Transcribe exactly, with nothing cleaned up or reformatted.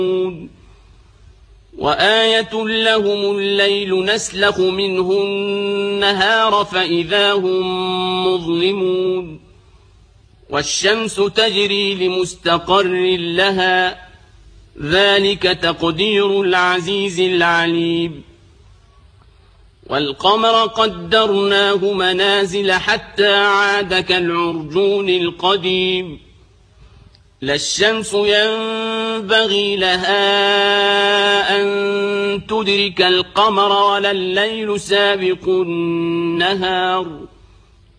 وآية لهم الليل نسلخ منه النهار فإذا هم مظلمون والشمس تجري لمستقر لها ذلك تقدير العزيز العليم والقمر قدرناه منازل حتى عاد كالعرجون القديم لا الشمس ينبغي لها أن تدرك القمر ولا الليل سابق النهار